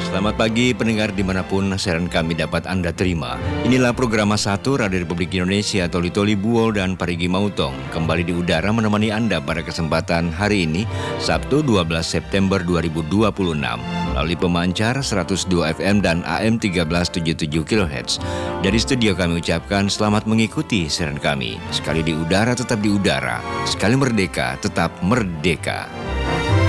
Selamat pagi pendengar dimanapun siaran kami dapat Anda terima. Inilah program 1 Radio Republik Indonesia Toli Toli Buol dan Parigi Mautong kembali di udara menemani Anda pada kesempatan hari ini Sabtu 12 September 2026 melalui pemancar 102 FM dan AM 1377 kHz. Dari studio kami ucapkan selamat mengikuti siaran kami. Sekali di udara tetap di udara, sekali merdeka tetap merdeka.